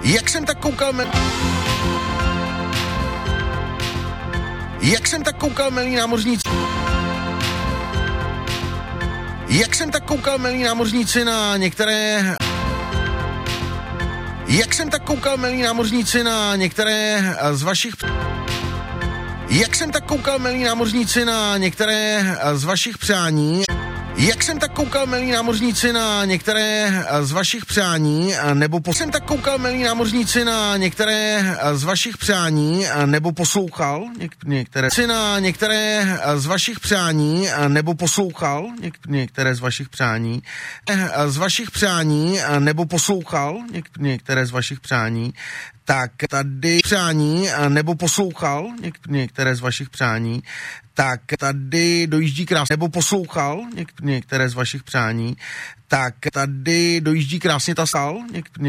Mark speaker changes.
Speaker 1: Jak jsem tak koukal, milí námořníci. Jak jsem tak koukal, milí námořníci, na některé... Jak jsem tak koukal, milí námořníci, na některé z vašich... Jak jsem tak koukal, milí námořníci, na některé z vašich přání... Jak jsem tak koukal, milí námořníci, na některé z vašich přání, nebo jsem tak koukal, milí námořníci, na některé z vašich přání, nebo poslouchal některé na některé z vašich přání, nebo poslouchal některé z vašich přání, nebo poslouchal některé z vašich přání, tak tady přání, nebo poslouchal některé z vašich přání, tak tady dojíždí krásně, nebo poslouchal některé z vašich přání, tak tady dojíždí krásně ta sál,